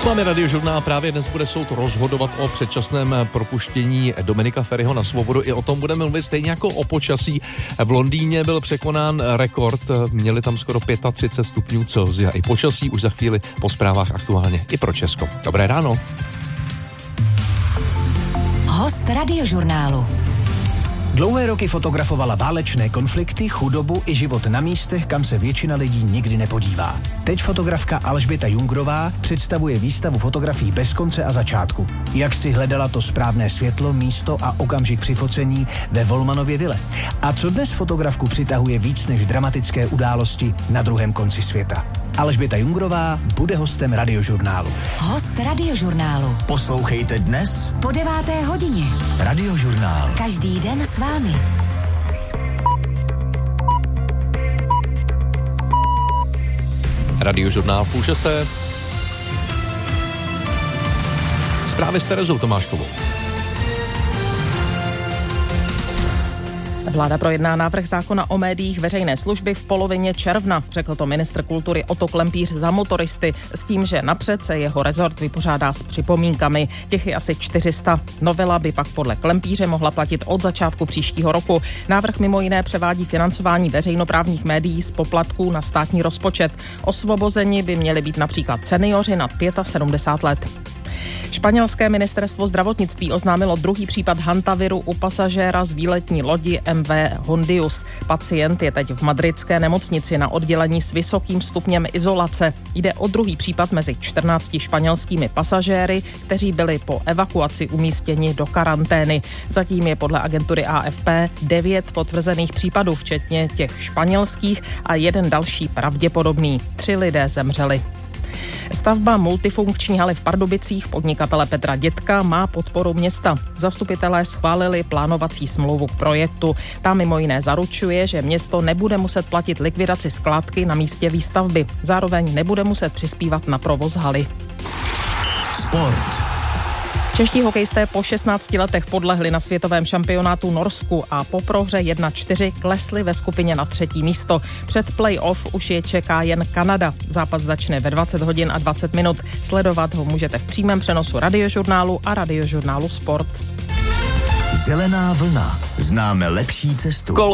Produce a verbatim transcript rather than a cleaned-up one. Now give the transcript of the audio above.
Máme Radiožurnál, právě dnes bude soud rozhodovat o předčasném propuštění Dominika Feriho na svobodu. I o tom budeme mluvit, stejně jako o počasí. V Londýně byl překonán rekord, měli tam skoro třicet pět stupňů Celsia. I počasí už za chvíli po zprávách aktuálně i pro Česko. Dobré ráno. Host Radiožurnálu. Dlouhé roky fotografovala válečné konflikty, chudobu i život na místech, kam se většina lidí nikdy nepodívá. Teď fotografka Alžběta Jungrová představuje výstavu fotografií bez konce a začátku. Jak si hledala to správné světlo, místo a okamžik při focení ve Volmanově vile. A co dnes fotografku přitahuje víc než dramatické události na druhém konci světa. Alžběta Jungrová bude hostem Radiožurnálu. Host Radiožurnálu. Poslouchejte dnes Po deváté hodině. Radiožurnál. Každý den s vámi. Radiožurnál půl šesté. Zprávy s Terezou Tomáškovou. Vláda projedná návrh zákona o médiích veřejné služby v polovině června, řekl to ministr kultury Otto Klempíř za Motoristy, s tím, že napřed se jeho rezort vypořádá s připomínkami. Těch je asi čtyři sta. Novela by pak podle Klempíře mohla platit od začátku příštího roku. Návrh mimo jiné převádí financování veřejnoprávních médií z poplatků na státní rozpočet. Osvobozeni by měli být například seniori nad sedmdesát pět let. Španělské ministerstvo zdravotnictví oznámilo druhý případ hantaviru u pasažéra z výletní lodi M V Hondius. Pacient je teď v madridské nemocnici na oddělení s vysokým stupněm izolace. Jde o druhý případ mezi čtrnácti španělskými pasažéry, kteří byli po evakuaci umístěni do karantény. Zatím je podle agentury A F P devět potvrzených případů, včetně těch španělských, a jeden další pravděpodobný. Tři lidé zemřeli. Stavba multifunkční haly v Pardubicích podnikatele Petra Dětka má podporu města. Zastupitelé schválili plánovací smlouvu k projektu. Ta mimo jiné zaručuje, že město nebude muset platit likvidaci skládky na místě výstavby. Zároveň nebude muset přispívat na provoz haly. Sport. Čeští hokejisté po šestnácti letech podlehli na světovém šampionátu Norsku a po prohře jedna čtyři klesli ve skupině na třetí místo. Před play-off už je čeká jen Kanada. Zápas začne ve dvacet hodin a dvacet minut. Sledovat ho můžete v přímém přenosu Radiožurnálu a Radiožurnálu Sport. Zelená vlna. Známe lepší cestu.